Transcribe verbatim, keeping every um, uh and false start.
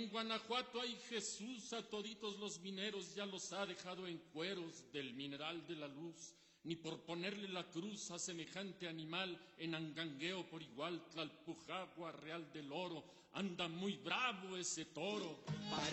en Guanajuato hay Jesús, a toditos los mineros ya los ha dejado en cueros del mineral de la luz. Ni por ponerle la cruz a semejante animal, en Angangueo por igual, Tlalpujagua, Real del Oro, anda muy bravo ese toro.